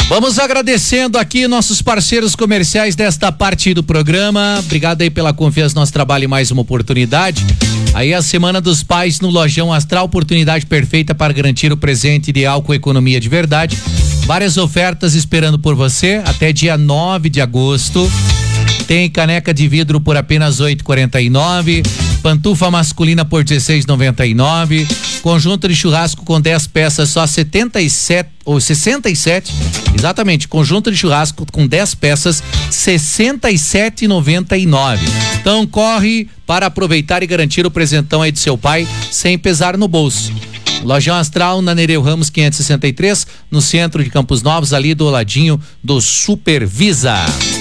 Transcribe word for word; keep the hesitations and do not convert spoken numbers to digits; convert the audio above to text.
Vamos agradecendo aqui nossos parceiros comerciais desta parte do programa. Obrigado aí pela confiança no nosso trabalho e mais uma oportunidade. Aí a Semana dos Pais no Lojão Astral, oportunidade perfeita para garantir o presente ideal com economia de verdade. Várias ofertas esperando por você até dia nove de agosto. Tem caneca de vidro por apenas oito reais e quarenta e nove centavos, pantufa masculina por dezesseis reais e noventa e nove centavos, conjunto de churrasco com dez peças só setenta e sete ou sessenta e sete, exatamente, conjunto de churrasco com dez peças sessenta e sete reais e noventa e nove centavos. Então corre para aproveitar e garantir o presentão aí do seu pai sem pesar no bolso. Lojão Astral na Nereu Ramos quinhentos e sessenta e três, no centro de Campos Novos, ali do ladinho do Supervisa.